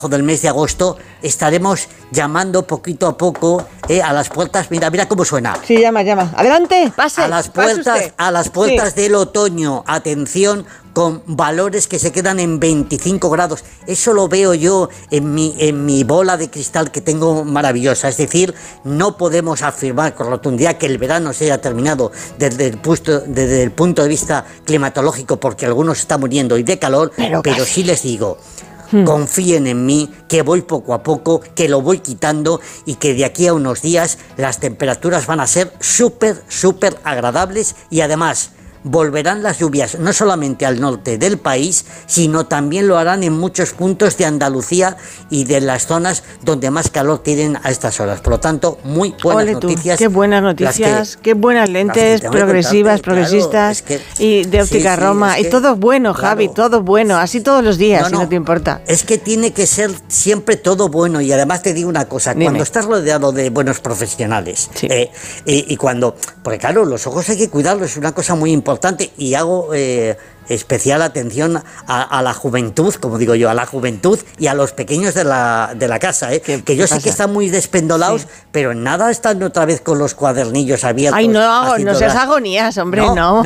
del mes de agosto estaremos llamando poquito a poco a las puertas. Mira cómo suena. Sí, llama. Adelante, pase. A las puertas del otoño. Atención, con valores que se quedan en 25 grados. Eso lo veo yo en mi bola de cristal que tengo maravillosa. Es decir, no podemos afirmar con rotundidad que el verano se haya terminado desde el punto de vista climatológico, porque algunos están muriendo y de calor, pero sí les digo, confíen en mí, que voy poco a poco, que lo voy quitando y que de aquí a unos días las temperaturas van a ser súper agradables y además volverán las lluvias no solamente al norte del país, sino también lo harán en muchos puntos de Andalucía y de las zonas donde más calor tienen a estas horas. Por lo tanto, muy buenas noticias. Qué buenas noticias, qué buenas lentes progresivas, progresistas, claro, y de Óptica Roma. Y todo bueno, claro, Javi, todo bueno, así todos los días, si no te importa. Es que tiene que ser siempre todo bueno. Y además te digo una cosa, cuando estás rodeado de buenos profesionales, y cuando, porque claro, los ojos hay que cuidarlos, es una cosa muy importante. Y hago especial atención a la juventud, como digo yo, a la juventud y a los pequeños de la casa, que yo sé que están muy despendolados, pero en nada están otra vez con los cuadernillos abiertos. Ay, no seas agonías, hombre,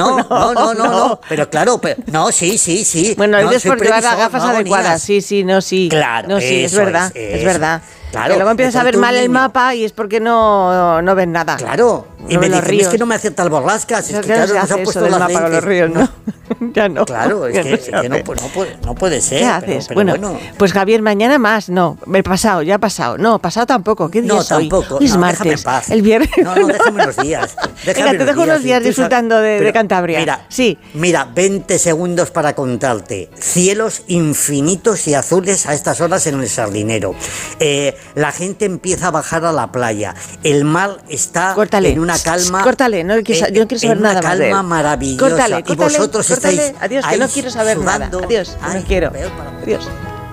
no. Pero claro, sí. Bueno, es por llevar las gafas adecuadas, sí. Claro, no, sí, es verdad. Claro, que luego empiezas a ver mal el mapa y es porque no ven nada. Claro, y me dicen, es que no me acierta el borrascas, es que claro, nos ha puesto las lentes. Con los ríos, ¿no? Ya no. Claro, es que no puede ser. ¿Qué haces? Pero bueno, pues Javier, mañana más, ya ha pasado. No, pasado tampoco. ¿Qué día es hoy? Tampoco. Hoy es martes. Paz. El viernes. No, déjame unos días. Venga, te dejo unos días disfrutando de Cantabria. Mira, 20 segundos para contarte. Cielos infinitos y azules a estas horas en el Sardinero. La gente empieza a bajar a la playa. El mar está en una calma. Córtale, yo no quiero saber nada más de él. Una calma maravillosa. Córtale, y vosotros estáis. Adiós, que no quiero saber nada. Adiós, no quiero. Adiós.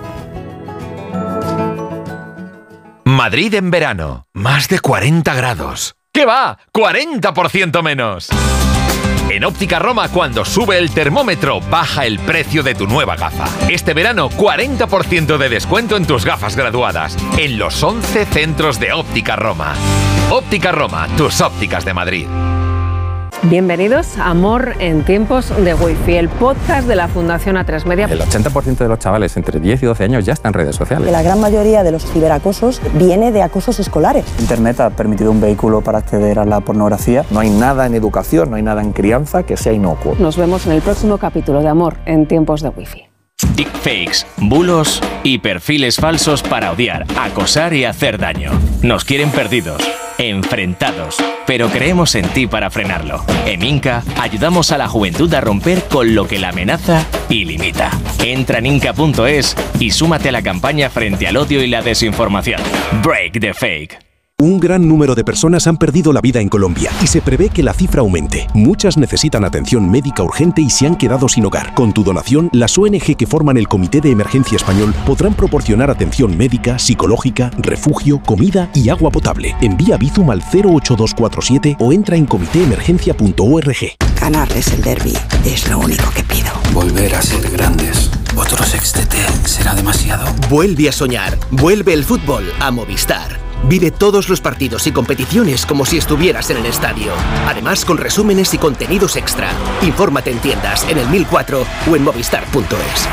Madrid en verano. Más de 40 grados. ¿Qué va? 40% menos. En Óptica Roma, cuando sube el termómetro, baja el precio de tu nueva gafa. Este verano, 40% de descuento en tus gafas graduadas. En los 11 centros de Óptica Roma. Óptica Roma, tus ópticas de Madrid. Bienvenidos a Amor en tiempos de Wi-Fi, el podcast de la Fundación A3 Media. El 80% de los chavales entre 10 y 12 años ya están en redes sociales. La gran mayoría de los ciberacosos viene de acosos escolares. Internet ha permitido un vehículo para acceder a la pornografía. No hay nada en educación, no hay nada en crianza que sea inocuo. Nos vemos en el próximo capítulo de Amor en tiempos de Wi-Fi. Deepfakes, bulos y perfiles falsos para odiar, acosar y hacer daño. Nos quieren perdidos, enfrentados, pero creemos en ti para frenarlo. En Inca ayudamos a la juventud a romper con lo que la amenaza y limita. Entra en inca.es y súmate a la campaña frente al odio y la desinformación. Break the fake. Un gran número de personas han perdido la vida en Colombia y se prevé que la cifra aumente. Muchas necesitan atención médica urgente y se han quedado sin hogar. Con tu donación, las ONG que forman el Comité de Emergencia Español podrán proporcionar atención médica, psicológica, refugio, comida y agua potable. Envía Bizum al 08247 o entra en comitéemergencia.org. Ganarles el derbi es lo único que pido. Volver a ser grandes. Otro sextete será demasiado. Vuelve a soñar. Vuelve el fútbol a Movistar. Vive todos los partidos y competiciones como si estuvieras en el estadio. Además, con resúmenes y contenidos extra. Infórmate en tiendas, en el 1004 o en movistar.es.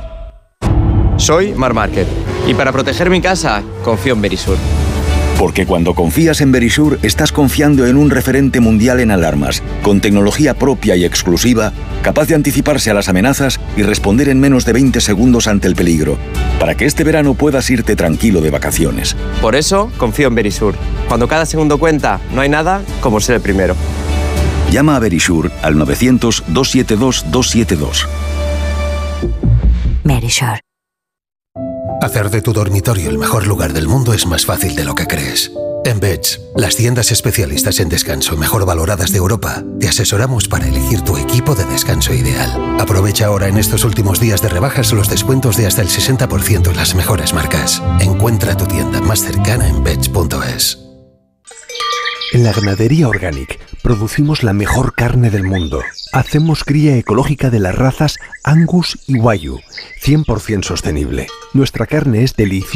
Soy Marc Márquez y para proteger mi casa, confío en Verisur. Porque cuando confías en Verisur, estás confiando en un referente mundial en alarmas, con tecnología propia y exclusiva, capaz de anticiparse a las amenazas y responder en menos de 20 segundos ante el peligro, para que este verano puedas irte tranquilo de vacaciones. Por eso, confío en Verisur. Cuando cada segundo cuenta, no hay nada como ser el primero. Llama a Verisur al 900-272-272. Verisur. Hacer de tu dormitorio el mejor lugar del mundo es más fácil de lo que crees. En Beds, las tiendas especialistas en descanso mejor valoradas de Europa, te asesoramos para elegir tu equipo de descanso ideal. Aprovecha ahora en estos últimos días de rebajas los descuentos de hasta el 60% en las mejores marcas. Encuentra tu tienda más cercana en Beds.es. En la ganadería Organic producimos la mejor carne del mundo. Hacemos cría ecológica de las razas Angus y Wagyu, 100% sostenible. Nuestra carne es deliciosa.